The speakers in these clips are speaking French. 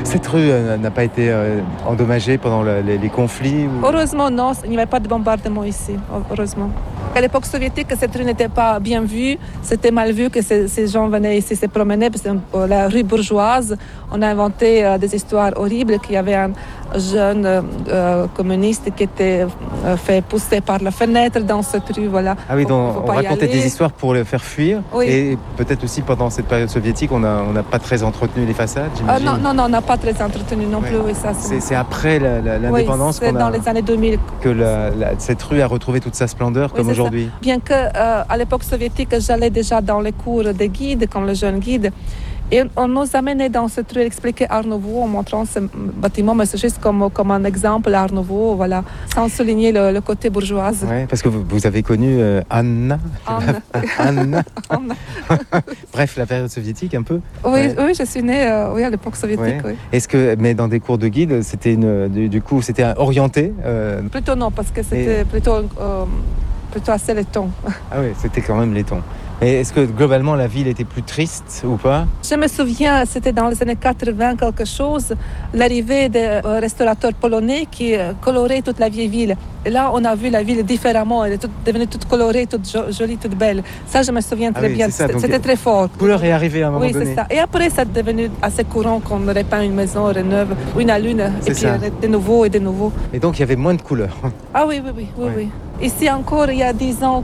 Cette rue n'a pas été endommagée pendant les conflits ou... Heureusement, non, il n'y avait pas de bombardement ici, heureusement. À l'époque soviétique, cette rue n'était pas bien vue, c'était mal vu que ces gens venaient ici se promener, parce que la rue bourgeoise, on a inventé des histoires horribles, qu'il y avait un jeune communiste qui était fait pousser par la fenêtre dans cette rue, voilà. Ah oui, donc on racontait des histoires pour le faire fuir, oui. Et peut-être aussi pendant cette période soviétique, on n'a pas très entretenu les façades, j'imagine. Non, on n'a pas très entretenu non plus, oui, ça. C'est après l'indépendance c'est dans les années 2000 que cette rue a retrouvé toute sa splendeur, comme aujourd'hui. Ça. Bien que à l'époque soviétique, j'allais déjà dans les cours de guide, comme le jeune guide, et on nous amenait dans cette rue expliquer Art Nouveau en montrant ce bâtiment, mais c'est juste comme un exemple Art Nouveau, voilà, sans souligner le côté bourgeoise. Oui, parce que vous avez connu Anna. Anna. Bref, la période soviétique un peu. Oui, je suis née à l'époque soviétique. Oui. Est-ce que, mais dans des cours de guide, c'était c'était orienté Plutôt non, parce que c'était plutôt assez laiton. Ah oui, c'était quand même laiton. Et est-ce que globalement la ville était plus triste ou pas? Je me souviens, c'était dans les années 80 quelque chose, l'arrivée des restaurateurs polonais qui coloraient toute la vieille ville. Et là, on a vu la ville différemment, elle est devenue toute colorée, toute jolie, toute belle. Ça, je me souviens très bien, c'était très fort. La couleur est arrivée à un moment donné. Oui, c'est ça. Et après, ça est devenu assez courant qu'on repeint une maison rénove, une à l'une, et puis de nouveau et de nouveau. Et donc, il y avait moins de couleurs. Ah oui. Ici encore, il y a 10 ans,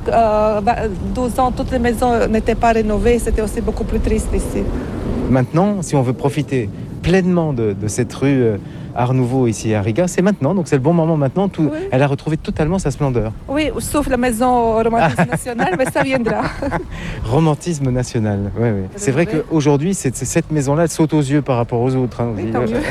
12 ans, toutes les maisons n'étaient pas rénovées. C'était aussi beaucoup plus triste ici. Maintenant, si on veut profiter pleinement de cette rue Art Nouveau ici à Riga, c'est maintenant. Donc c'est le bon moment maintenant. Elle a retrouvé totalement sa splendeur. Oui, sauf la maison romantisme national, mais ça viendra. Romantisme national, oui. C'est vrai qu'aujourd'hui, cette maison-là saute aux yeux par rapport aux autres. Oui, tant mieux.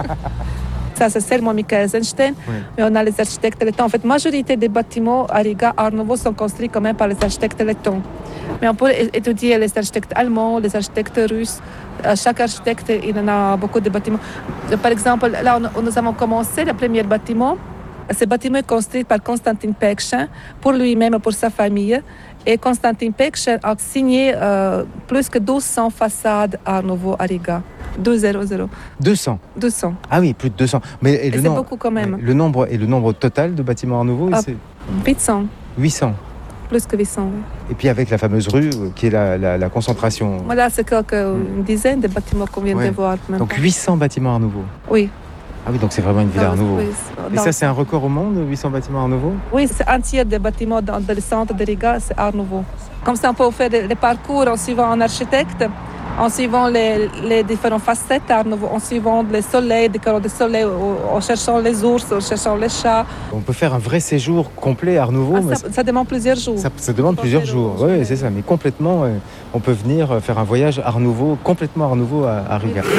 Ça, c'est seulement Michael Eisenstein, mais on a les architectes lettons. En fait, la majorité des bâtiments à Riga, Art Nouveau, sont construits quand même par les architectes lettons. Mais on peut étudier les architectes allemands, les architectes russes. Chaque architecte, il en a beaucoup de bâtiments. Par exemple, là, nous avons commencé le premier bâtiment. Ce bâtiment est construit par Konstantin Pekchin pour lui-même et pour sa famille. Et Konstantin Pekchin a signé plus que 1200 façades Art Nouveau à Riga. 200. 200. Ah oui, plus de 200. Mais c'est beaucoup quand même. Le nombre total de bâtiments Art Nouveau, c'est 800. 800. Plus que 800, oui. Et puis avec la fameuse rue qui est la concentration. Voilà, c'est une dizaine de bâtiments qu'on vient de voir. Donc 800 bâtiments Art Nouveau. Oui. Ah oui, donc c'est vraiment une ville Art Nouveau. Oui, et ça, c'est un record au monde, 800 bâtiments Art Nouveau? Oui, c'est un tiers des bâtiments dans le centre de Riga, c'est Art Nouveau. Comme ça, on peut faire les parcours en suivant un architecte, en suivant les différentes facettes Art Nouveau, en suivant les soleils, des carreaux de soleil, en cherchant les ours, en cherchant les chats. On peut faire un vrai séjour complet Art Nouveau. Ça demande plusieurs jours. Ça demande plusieurs jours, oui, c'est ça. Mais complètement, on peut venir faire un voyage Art Nouveau, complètement Art Nouveau à Riga.